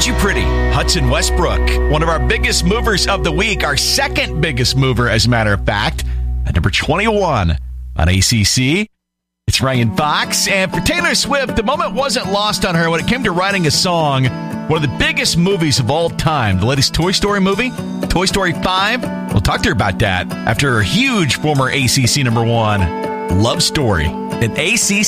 You Pretty, Hudson Westbrook, one of our biggest movers of the week, our second biggest mover, as a matter of fact, at number 21 on ACC. It's Ryan Fox, and for Taylor Swift, the moment wasn't lost on her when it came to writing a song. One of the biggest movies of all time, the latest Toy Story movie, Toy Story 5. We'll talk to her about that after her huge former ACC number 1 love story. An ACC